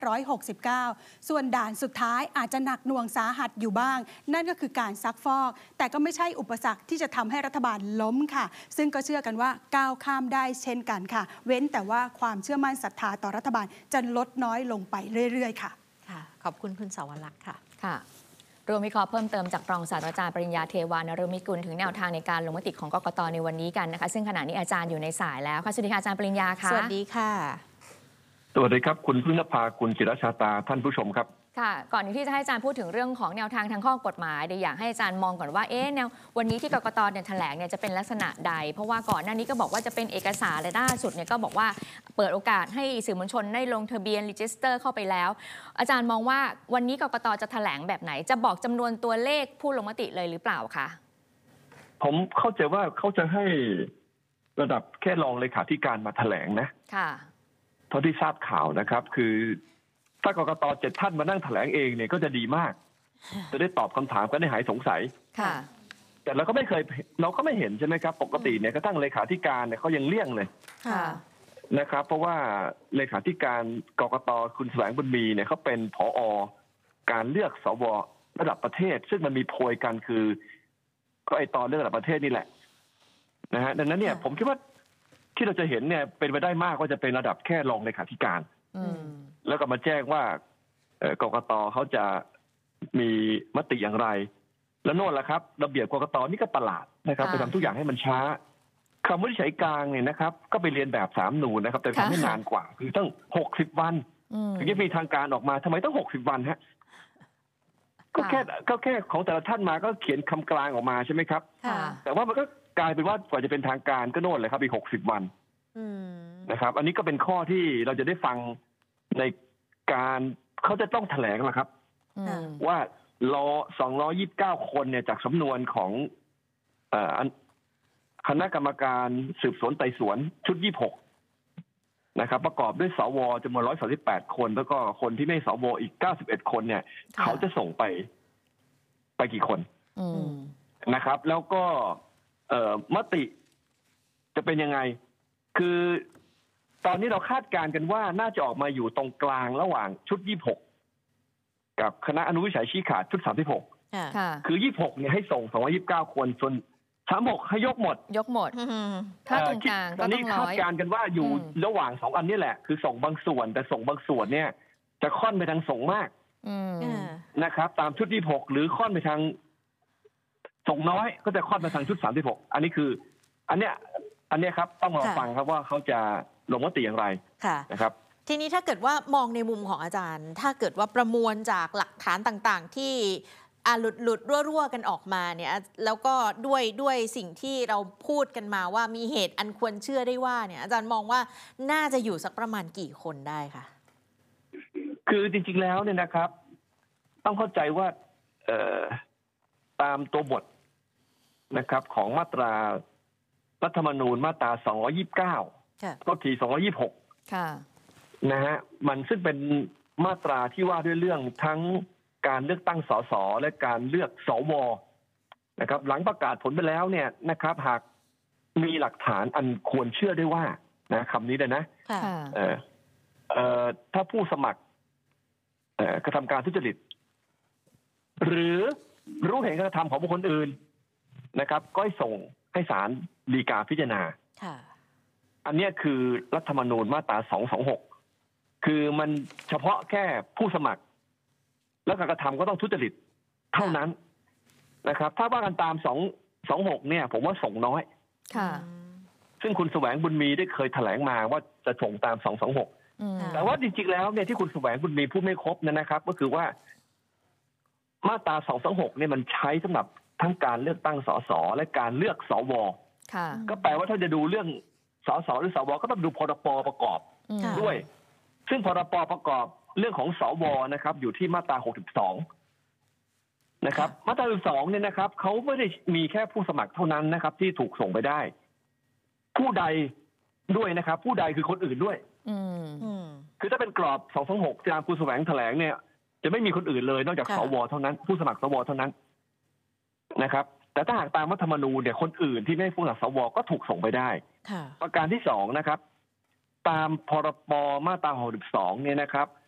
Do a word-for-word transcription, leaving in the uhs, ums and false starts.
ร้อยหกสิบเก้า ส่วนด่านสุดท้ายอาจจะหนักหน่วงสาหัสอยู่บ้างนั่นก็คือการซักฟอกแต่ก็ไม่ใช่อุปสรรคที่จะทำให้รัฐบาลล้มค่ะซึ่งก็เชื่อกันว่าก้าวข้ามได้เช่นกันค่ะเว้นแต่ว่าความเชื่อมั่นศรัทธาต่อรัฐบาลจะลดน้อยลงไปเรื่อยๆค่ะค่ะขอบคุณคุณสาวรักษ์ค่ะค่ะรวมวิเคราะห์เพิ่มเติมจากรองศาสตราจารย์ปริญญาเทวานฤมิกุลถึงแนวทางในการลงมติของกกต.ในวันนี้กันนะคะซึ่งขณะนี้อาจารย์อยู่ในสายแล้วค่ะสวัสดีค่ะอาจารย์ปริญญาค่ะสวัสดีค่ะสวัสดีครับคุณพึ่งนภาคุณจิรชาตาท่านผู้ชมครับค่ะก่อนที่จะให้อาจารย์พูดถึงเรื่องของแนวทางทางข้อกฎหมายเดี๋ยวอยากให้อาจารย์มองก่อนว่าเอ๊ะแนววันนี้ที่กกต.เนี่ยแถลงเนี่ยจะเป็นลักษณะใดเพราะว่าก่อนหน้านี้ก็บอกว่าจะเป็นเอกสารและล่าสุดเนี่ยก็บอกว่าเปิดโอกาสให้สื่อมวลชนได้ลงทะเบียนรีจิสเตอร์เข้าไปแล้วอาจารย์มองว่าวันนี้กกต.จะแถลงแบบไหนจะบอกจำนวนตัวเลขผู้ลงมติเลยหรือเปล่าคะผมเข้าใจว่าเขาจะให้ระดับแค่รองเลขาธิการมาแถลงนะค่ะเท่าที่ทราบข่าวนะครับคือถ้ากกต.เจ็ดท่านมานั่งแถลงเองเนี่ยก็จะดีมากจะได้ตอบคำถามกันได้หายสงสัยค่ะแต่เราก็ไม่เคยเราก็ไม่เห็นใช่ไหมครับปกติเนี่ยกระทั่งเลขาธิการเนี่ยเขายังเลี่ยงเลยค่ะนะครับเพราะว่าเลขาธิการกกต.คุณแสวงบุญมีเนี่ยเขาเป็นผอ.การเลือกสว.ระดับประเทศซึ่งมันมีโพยกันคือก็ไอตอนเรื่องระดับประเทศนี่แหละนะฮะดังนั้นเนี่ยผมคิดว่าที่เราจะเห็นเนี่ยเป็นไปได้มากว่าจะเป็นระดับแค่รองเลขาธิการแล้วก็มาแจ้งว่ากกต.เขาจะมีมติอย่างไรแล้วโน่นละครับระเบียบกกต.นี่ก็ประหลาดนะครับไปทำทุกอย่างให้มันช้าคำวินิจฉัยกลางเนี่ยนะครับก็ไปเรียนแบบสามหนูนะครับแต่ทำให้นานกว่าคือตั้งหกสิบวันถึงจะมีทางการออกมาทำไมต้องหกสิบวันฮะก็แค่ก็แค่ของแต่ละท่านมาก็เขียนคำกลางออกมาใช่ไหมครับแต่ว่ามันก็กลายเป็นว่ากว่าจะเป็นทางการก็โน่นเลยครับอีกหกสิบวันนะครับอันนี้ก็เป็นข้อที่เราจะได้ฟังในการเขาจะต้องแถลงแหละครับว่ารอสองร้อยยี่สิบเก้าคนเนี่ยจากสำนวนของคณะกรรมการสืบสวนไต่สวนชุดยี่สิบหกนะครับประกอบด้วยสวจำนวนหนึ่งร้อยสามสิบแปดคนแล้วก็คนที่ไม่สวอีกเก้าสิบเอ็ดคนเนี่ยเขาจะส่งไปไปกี่คนนะครับแล้วก็มติจะเป็นยังไงคือตอนนี้เราคาดการณ์กันว่าน่าจะออกมาอยู่ตรงกลางระหว่างชุดยี่สิบหกกับคณะอนุวิจัยชี้ขาดชุดสามสิบหกคือยี่สิบหกเนี่ยให้ส่งสองร้อยยี่สิบเก้าคนส่วนสามสิบหกให้ยกหมดยกหมดถ้าตรงกลางตอนนี้คาดการณ์กันว่าอยู่ระหว่างสองอันนี้แหละคือส่งบางส่วนแต่ส่งบางส่วนเนี่ยจะค่อนไปทางส่งมากนะครับตามชุดยี่สิบหกหรือค่อนไปทางส่งน้อยก็จะค่อนไปทางชุดสามสิบหกอันนี้คืออันเนี้ยอันนี้ครับต้องรอฟังครับว่าเขาจะลงมติอย่างไรนะครับทีนี้ถ้าเกิดว่ามองในมุมของอาจารย์ถ้าเกิดว่าประมวลจากหลักฐานต่างๆที่อ่าหลุดหลุดรั่วๆกันออกมาเนี่ยแล้วก็ด้วยด้วยสิ่งที่เราพูดกันมาว่ามีเหตุอันควรเชื่อได้ว่าเนี่ยอาจารย์มองว่าน่าจะอยู่สักประมาณกี่คนได้คะคือจริงๆแล้วเนี่ยนะครับต้องเข้าใจว่าเอ่อตามตัวบทนะครับของมาตรารัฐธรรมนูญมาตราสองร้อยยี่สิบเก้าก็ทีสองร้อยยี่สิบหกนะฮะมันซึ่งเป็นมาตราที่ว่าด้วยเรื่องทั้งการเลือกตั้งสสและการเลือกสวนะครับหลังประกาศผลไปแล้วเนี่ยนะครับหากมีหลักฐานอันควรเชื่อได้ว่านะคำนี้เลยนะเอ่อเอ่อถ้าผู้สมัครเอ่อกระทำการทุจริตหรือรู้เห็นการกระทำของบุคคลอื่นนะครับก็ให้ส่งให้ศาลฎีกาพิจารณาอันนี้คือรัฐธรรมนูญมาตราสองสองหกคือมันเฉพาะแค่ผู้สมัครแล้วการกระทำก็ต้องทุจริตเท่านั้นนะครับถ้าว่ากันตามสองสองหกเนี่ยผมว่าส่งน้อยซึ่งคุณแสวงบุญมีได้เคยแถลงมาว่าจะส่งตามสองสองหกแต่ว่าจริงๆแล้วเนี่ยที่คุณแสวงบุญมีพูดไม่ครบเนี่ยนะครับก็คือว่ามาตราสองสองหกเนี่ยมันใช้สำหรับทั้งการเลือกตั้งสสและการเลือกสวก็แปลว่าถ้าจะดูเรื่องสสหรือสวก็ต้องดูพรบประกอบด้วยซึ่งพรบประกอบเรื่องของสวนะครับอยู่ที่มาตราหกสิบสองนะครับมาตราหกสิบสองเนี่ยนะครับเขาไม่ได้มีแค่ผู้สมัครเท่านั้นนะครับที่ถูกส่งไปได้ผู้ใดด้วยนะครับผู้ใดคือคนอื่นด้วยคือถ้าเป็นกรอบสองสองหกที่คุณแสวงแถลงเนี่ยจะไม่มีคนอื่นเลยนอกจากสวเท่านั้นผู้สมัครสวเท่านั้นนะครับแต่ถ้าหากตามรัฐธรรมนูญเนี่ยคนอื่นที่ไม่ใช่ผู้สมัครสวก็ถูกส่งไปได้ประการที่สองนะครับตามพรบมาตราหกสิบสองเนี่ยนะครับ